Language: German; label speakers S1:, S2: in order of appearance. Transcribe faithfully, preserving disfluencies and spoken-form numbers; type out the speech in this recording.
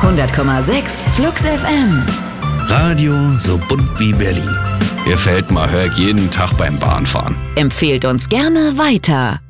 S1: hundert Komma sechs Flux F M.
S2: Radio so bunt wie Berlin. Gefällt mir, hör ich jeden Tag beim Bahnfahren.
S1: Empfehlt uns gerne weiter.